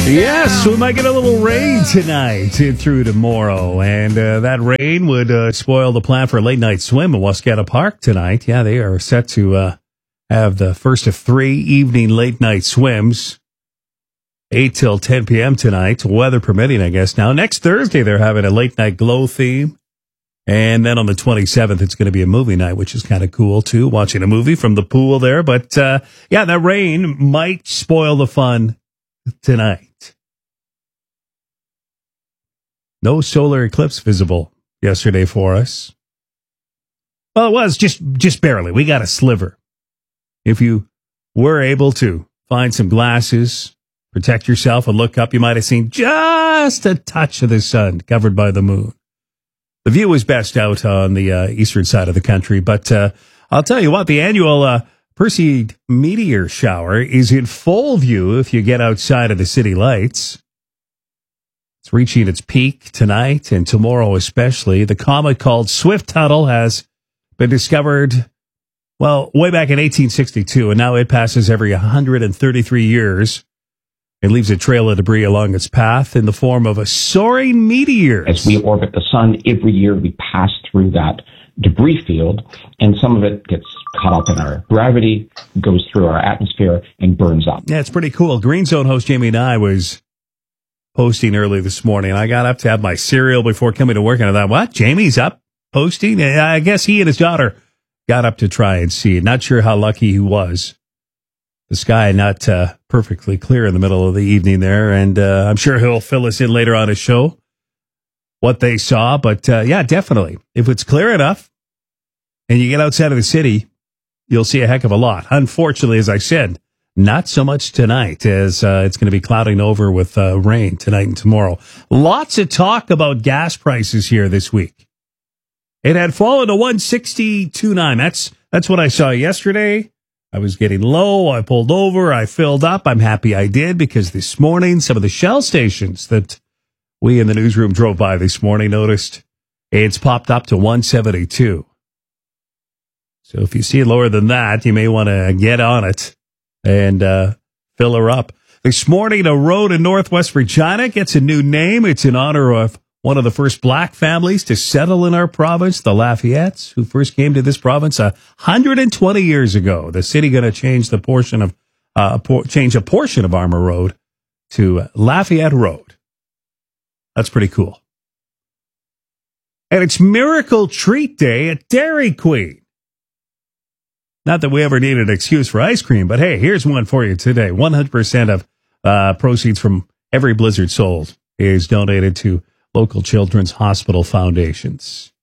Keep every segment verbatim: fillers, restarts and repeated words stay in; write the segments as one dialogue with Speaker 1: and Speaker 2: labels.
Speaker 1: Yes, we might get a little rain tonight and through tomorrow, and uh, that rain would uh, spoil the plan for a late night swim at Wascata Park tonight. Yeah, they are set to uh, have the first of three evening late night swims, eight till ten p.m. tonight, weather permitting, I guess. Now, next Thursday, they're having a late night glow theme, and then on the twenty-seventh, it's going to be a movie night, which is kind of cool, too, watching a movie from the pool there. But, uh, yeah, that rain might spoil the fun tonight. No solar eclipse visible yesterday for us. Well, it was just, just barely. We got a sliver. If you were able to find some glasses, protect yourself and look up, you might have seen just a touch of the sun covered by the moon. The view was best out on the uh, eastern side of the country, but uh, I'll tell you what, the annual uh, Perseid meteor shower is in full view if you get outside of the city lights. It's reaching its peak tonight and tomorrow especially. The comet called Swift-Tuttle has been discovered, well, way back in eighteen sixty-two, and now it passes every one hundred thirty-three years. It leaves a trail of debris along its path in the form of a soaring meteor.
Speaker 2: As we orbit the sun, every year we pass through that debris field, and some of it gets caught up in our gravity, goes through our atmosphere, and burns up.
Speaker 1: Yeah, it's pretty cool. Green Zone host Jamie and I was posting early this morning. I got up to have my cereal before coming to work, and I thought, what? Jamie's up posting? I guess he and his daughter got up to try and see it. Not sure how lucky he was. The sky not uh, perfectly clear in the middle of the evening there, and uh, I'm sure he'll fill us in later on his show what they saw. But uh, yeah, definitely. If it's clear enough and you get outside of the city, you'll see a heck of a lot. Unfortunately, as I said, not so much tonight, as uh, it's going to be clouding over with uh, rain tonight and tomorrow. Lots of talk about gas prices here this week. It had fallen to one sixty-two point nine. That's that's what I saw yesterday. I was getting low. I pulled over. I filled up. I'm happy I did, because this morning, some of the Shell stations that we in the newsroom drove by this morning noticed it's popped up to one seventy-two. So if you see it lower than that, you may want to get on it and uh, fill her up. This morning, a road in Northwest Regina gets a new name. It's in honor of one of the first black families to settle in our province, the Lafayettes, who first came to this province one hundred twenty years ago. The city going to change the portion of uh, por- change a portion of Armour Road to Lafayette Road. That's pretty cool. And it's Miracle Treat Day at Dairy Queen. Not that we ever need an excuse for ice cream, but hey, here's one for you today. one hundred percent of uh, proceeds from every Blizzard sold is donated to local children's hospital foundations.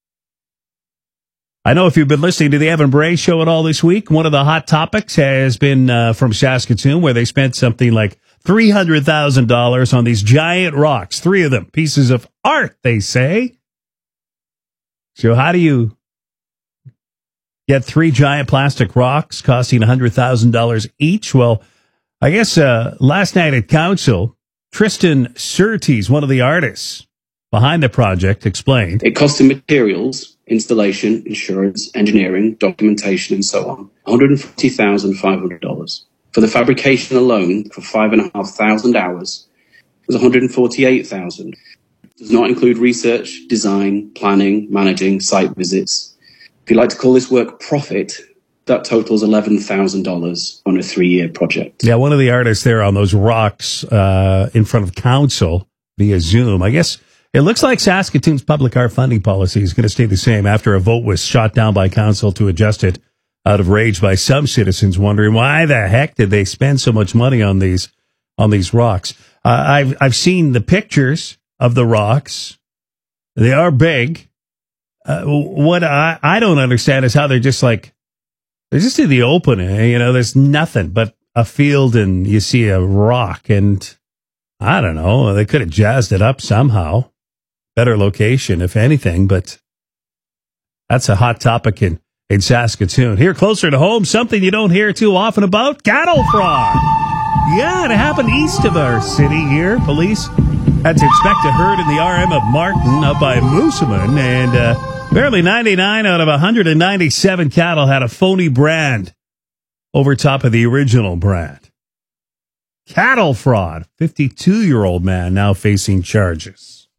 Speaker 1: I know if you've been listening to the Evan Bray Show at all this week, one of the hot topics has been uh, from Saskatoon, where they spent something like three hundred thousand dollars on these giant rocks, three of them, pieces of art, they say. So how do you get three giant plastic rocks costing one hundred thousand dollars each? Well, I guess uh, last night at council, Tristan Surtees, one of the artists behind the project, explained.
Speaker 3: It cost in materials, installation, insurance, engineering, documentation, and so on, one hundred forty thousand five hundred dollars. For the fabrication alone, for five and a half thousand hours, it was one hundred forty-eight thousand dollars. It does not include research, design, planning, managing, site visits. If you like to call this work profit, that totals eleven thousand dollars on a three-year project.
Speaker 1: Yeah, one of the artists there on those rocks uh, in front of council via Zoom. I guess it looks like Saskatoon's public art funding policy is going to stay the same after a vote was shot down by council to adjust it out of rage by some citizens wondering why the heck did they spend so much money on these on these rocks. Uh, I've I've seen the pictures of the rocks. They are big. Uh, what I, I don't understand is how they're just like, they're just in the open, you know, there's nothing but a field and you see a rock, and I don't know, they could have jazzed it up somehow. Better location, if anything, but that's a hot topic in, in Saskatoon. Here closer to home, something you don't hear too often about, cattle fraud. Yeah, it happened east of our city here. Police had to inspect a herd in the R M of Martin up by Moosomin, and uh, barely ninety-nine out of one hundred ninety-seven cattle had a phony brand over top of the original brand. Cattle fraud. fifty-two-year-old man now facing charges.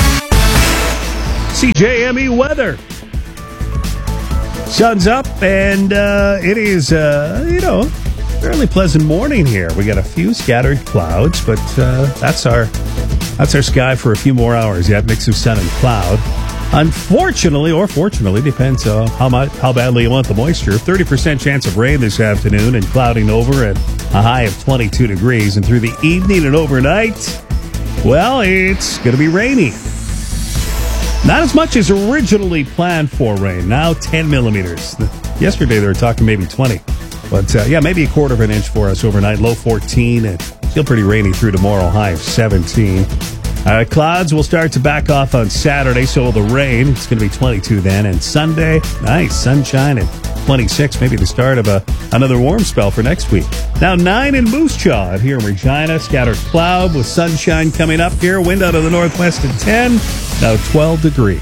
Speaker 1: C J M E weather. Sun's up, and uh, it is, uh, you know, fairly pleasant morning here. We got a few scattered clouds, but uh, that's our that's our sky for a few more hours. Yeah, mix of sun and cloud. Unfortunately, or fortunately, depends on how much, how badly you want the moisture. thirty percent chance of rain this afternoon and clouding over at a high of twenty-two degrees. And through the evening and overnight, well, it's going to be rainy. Not as much as originally planned for rain. Now ten millimeters. Yesterday they were talking maybe twenty. But uh, yeah, maybe a quarter of an inch for us overnight. Low fourteen and still pretty rainy through tomorrow. High of seventeen. Uh, clouds will start to back off on Saturday, so will the rain. It's going to be twenty-two then. And Sunday, nice sunshine and twenty-six. Maybe the start of a another warm spell for next week. Now nine in Moose Jaw here in Regina. Scattered cloud with sunshine coming up here. Wind out of the northwest at ten. Now twelve degrees.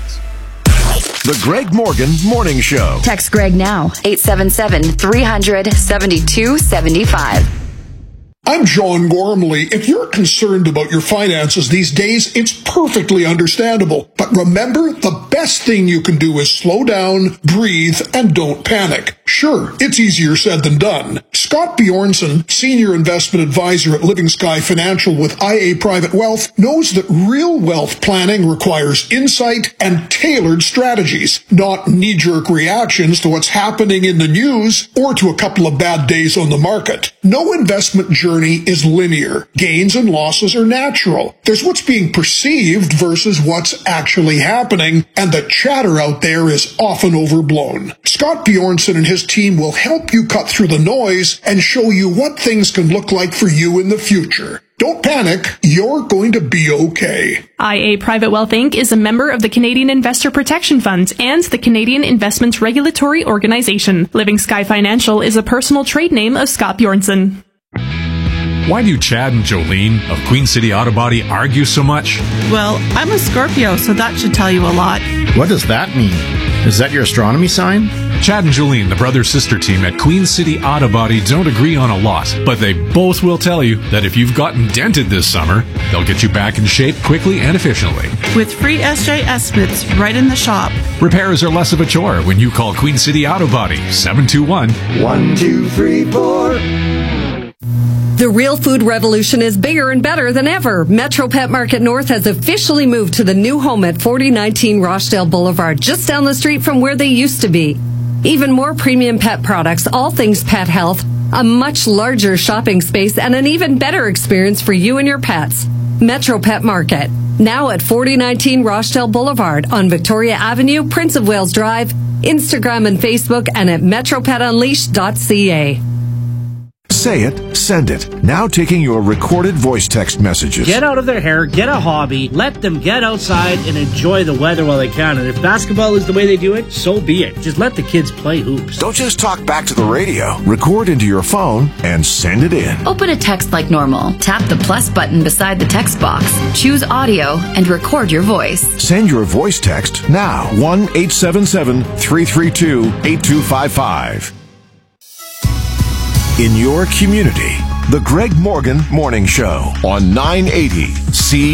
Speaker 4: The Greg Morgan Morning Show.
Speaker 5: Text Greg now. eight seven seven, three hundred, seventy-two seventy-five.
Speaker 6: I'm John Gormley. If you're concerned about your finances these days, it's perfectly understandable. But remember, the best thing you can do is slow down, breathe, and don't panic. Sure, it's easier said than done. Scott Bjornson, Senior Investment Advisor at Living Sky Financial with I A Private Wealth, knows that real wealth planning requires insight and tailored strategies, not knee-jerk reactions to what's happening in the news or to a couple of bad days on the market. No investment journey is linear. Gains and losses are natural. There's what's being perceived versus what's actually happening, and the chatter out there is often overblown. Scott Bjornson and his team will help you cut through the noise and show you what things can look like for you in the future. Don't panic. You're going to be okay.
Speaker 7: I A Private Wealth Incorporated is a member of the Canadian Investor Protection Fund and the Canadian Investments Regulatory Organization. Living Sky Financial is a personal trade name of Scott Bjornson.
Speaker 8: Why do Chad and Jolene of Queen City Auto Body argue so much?
Speaker 9: Well, I'm a Scorpio, so that should tell you a lot.
Speaker 10: What does that mean? Is that your astronomy sign?
Speaker 8: Chad and Jolene, the brother-sister team at Queen City Auto Body, don't agree on a lot, but they both will tell you that if you've gotten dented this summer, they'll get you back in shape quickly and efficiently.
Speaker 9: With free S J estimates right in the shop.
Speaker 8: Repairs are less of a chore when you call Queen City Auto Body, seven two one,
Speaker 11: one two three four.
Speaker 12: The real food revolution is bigger and better than ever. Metro Pet Market North has officially moved to the new home at forty nineteen Rochdale Boulevard, just down the street from where they used to be. Even more premium pet products, all things pet health, a much larger shopping space, and an even better experience for you and your pets. Metro Pet Market, now at forty nineteen Rochdale Boulevard on Victoria Avenue, Prince of Wales Drive, Instagram and Facebook, and at metro pet unleashed dot c a.
Speaker 4: Say it, send it. Now taking your recorded voice text messages.
Speaker 13: Get out of their hair, get a hobby, let them get outside and enjoy the weather while they can. And if basketball is the way they do it, so be it. Just let the kids play hoops.
Speaker 4: Don't just talk back to the radio. Record into your phone and send it in.
Speaker 5: Open a text like normal. Tap the plus button beside the text box. Choose audio and record your voice.
Speaker 4: Send your voice text now. one eight seven seven, three three two, eight two five five. In your community, the Greg Morgan Morning Show on nine eighty C